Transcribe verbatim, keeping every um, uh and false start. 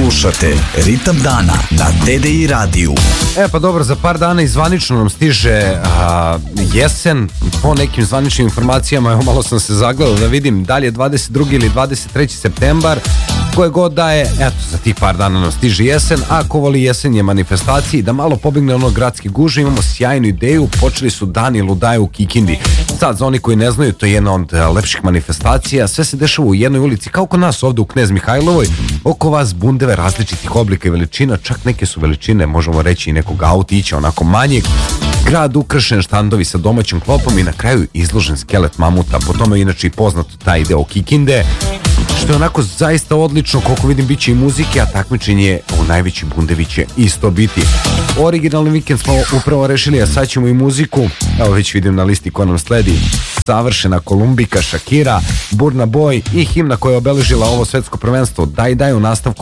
Slušate Ritam dana na T D I radiju. E pa dobro, za par dana i zvanično nam stiže a, jesen. Po nekim zvaničnim informacijama, evo malo sam se zagledao da vidim da li je dvadeset drugi ili dvadeset treći septembar. Koje god da je, eto, za tih par dana nam stiže jesen. A ko voli jesenje manifestaciji, da malo pobegne ono gradski gužve, imamo sjajnu ideju. Počeli su dani ludaje u Kikindi. Sad, za oni koji ne znaju, to je jedna od lepših manifestacija. Sve se dešava u jednoj ulici, kao kod nas ovdje u Knez Mihajlovoj. Oko vas bundeve različitih oblika i veličina, čak neke su veličine, možemo reći i nekog autića, onako manjeg. Grad ukrašen, štandovi sa domaćim klopom i na kraju izložen skelet mamuta. Po tome je inače i poznato taj deo Kikinde, što je onako zaista odlično. Koliko vidim, bit će i muzike, a takmičenje u najveći bundevi će isto biti. Originalni vikend smo upravo rešili, a sad ćemo i muziku. Evo već vidim na listi ko nam sledi: Savršena Kolumbika, Shakira, Burna Boy i himna koja je obeležila ovo svetsko prvenstvo, Daj Daj, u nastavku